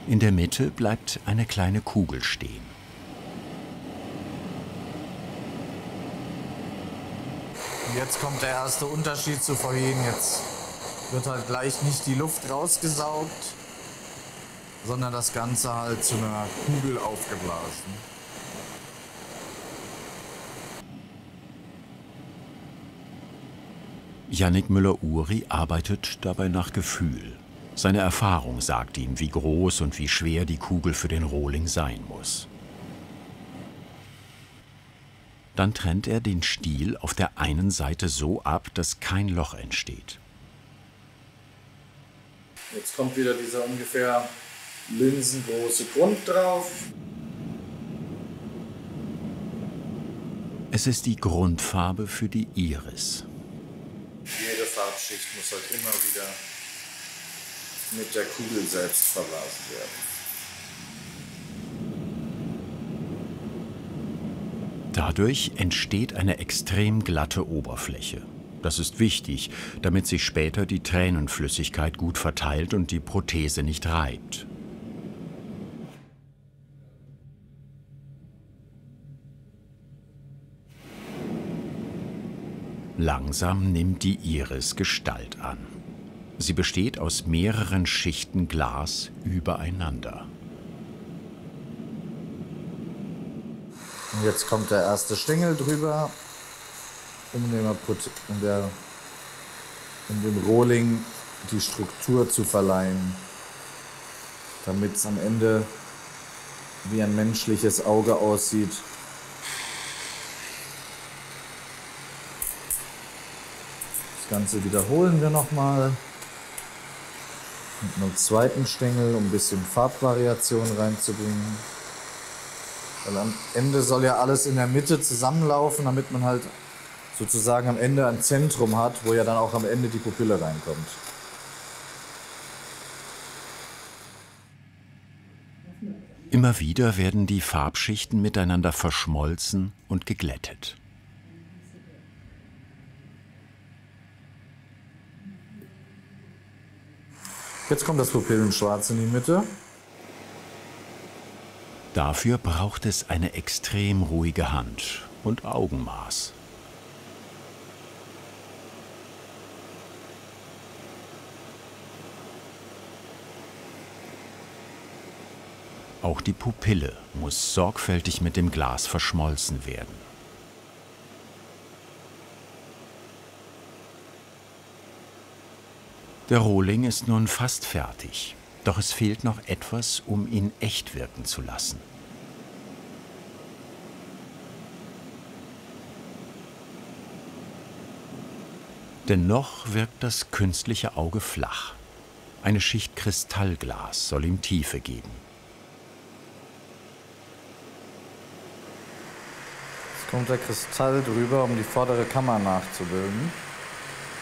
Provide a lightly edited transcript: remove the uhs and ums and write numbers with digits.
In der Mitte bleibt eine kleine Kugel stehen. Und jetzt kommt der erste Unterschied zu vorhin. Jetzt wird halt gleich nicht die Luft rausgesaugt, sondern das Ganze halt zu einer Kugel aufgeblasen. Yannick Müller-Uri arbeitet dabei nach Gefühl. Seine Erfahrung sagt ihm, wie groß und wie schwer die Kugel für den Rohling sein muss. Dann trennt er den Stiel auf der einen Seite so ab, dass kein Loch entsteht. Jetzt kommt wieder dieser ungefähr linsengroße Grund drauf. Es ist die Grundfarbe für die Iris. Jede Farbschicht muss halt immer wieder mit der Kugel selbst verblasen werden. Dadurch entsteht eine extrem glatte Oberfläche. Das ist wichtig, damit sich später die Tränenflüssigkeit gut verteilt und die Prothese nicht reibt. Langsam nimmt die Iris Gestalt an. Sie besteht aus mehreren Schichten Glas übereinander. Und jetzt kommt der erste Stängel drüber, um dem Rohling die Struktur zu verleihen, damit es am Ende wie ein menschliches Auge aussieht. Das Ganze wiederholen wir nochmal mit einem zweiten Stängel, um ein bisschen Farbvariation reinzubringen. Weil am Ende soll ja alles in der Mitte zusammenlaufen, damit man halt sozusagen am Ende ein Zentrum hat, wo ja dann auch am Ende die Pupille reinkommt. Immer wieder werden die Farbschichten miteinander verschmolzen und geglättet. Jetzt kommt das Pupillenschwarz in die Mitte. Dafür braucht es eine extrem ruhige Hand und Augenmaß. Auch die Pupille muss sorgfältig mit dem Glas verschmolzen werden. Der Rohling ist nun fast fertig, doch es fehlt noch etwas, um ihn echt wirken zu lassen. Denn noch wirkt das künstliche Auge flach. Eine Schicht Kristallglas soll ihm Tiefe geben. Jetzt kommt der Kristall drüber, um die vordere Kammer nachzubilden.